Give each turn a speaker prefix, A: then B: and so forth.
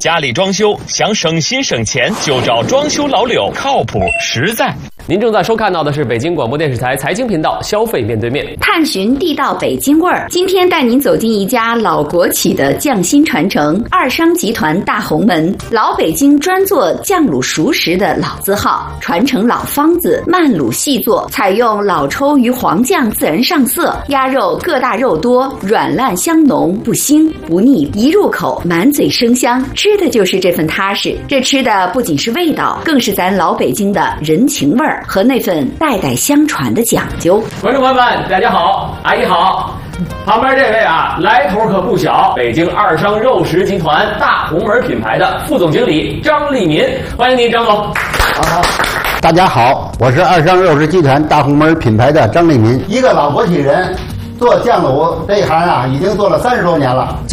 A: 家里装修想省心省钱，就找装修老柳，靠谱实在。
B: 您正在收看到的是北京广播电视台财经频道《消费面对面》，
C: 探寻地道北京味儿。今天带您走进一家老国企的匠心传承——二商集团大红门，老北京专做酱卤熟食的老字号，传承老方子，慢卤细做，采用老抽与黄酱自然上色，鸭肉个大肉多，软烂香浓，不腥不腻，一入口满嘴生香，吃的就是这份踏实。这吃的不仅是味道，更是咱老北京的人情味儿和那份代代相传的讲究。
B: 观众朋友们，大家好，阿姨好。旁边这位啊，来头可不小，北京二商肉食集团大红门品牌的副总经理张立民，欢迎您，张总。
D: 好，大家好，我是二商肉食集团大红门品牌的张立民，一个老国企人。做酱卤这一行啊，已经做了30多年了。